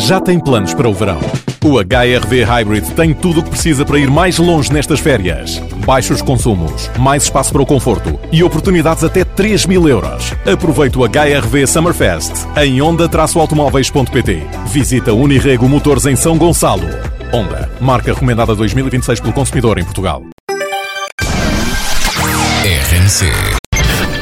Já tem planos para o verão? O HR-V Hybrid tem tudo o que precisa para ir mais longe nestas férias. Baixos consumos, mais espaço para o conforto e oportunidades até 3.000 euros. Aproveite o HR-V Summerfest em Honda-automóveis.pt. Visita Unirrego Motores em São Gonçalo. Honda, marca recomendada 2026 pelo consumidor em Portugal. RMC